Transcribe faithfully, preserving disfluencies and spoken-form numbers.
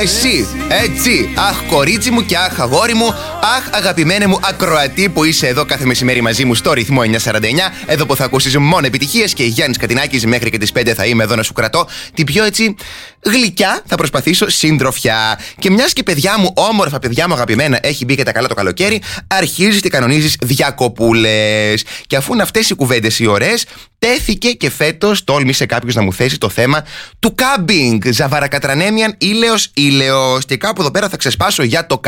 εσύ, έτσι. Αχ, κορίτσι μου και αχ, αγόρι μου. Αχ, αγαπημένε μου ακροατή που είσαι εδώ κάθε μεσημέρι μαζί μου στο ρυθμό εννιακόσια σαράντα εννιά. Εδώ που θα ακούσεις μόνο επιτυχίες και Γιάννης Κατινάκης μέχρι και τις πέντε θα είμαι εδώ να σου κρατώ την πιο έτσι γλυκιά, θα προσπαθήσω, συντροφιά. Και μιας και παιδιά μου, όμορφα παιδιά μου αγαπημένα, έχει μπει και τα καλά το καλοκαίρι, αρχίζεις και κανονίζεις διακοπούλες. Και αφού είναι αυτές οι κουβέντες οι ωραίες, τέθηκε και φέτος, τόλμησε κάποιος να μου θέσει το θέμα του κάμπινγκ. Ζαβαρακατρανέμιαν, ήλαιος, ήλαιος. Και κάπου εδώ πέρα θα ξεσπάσω για το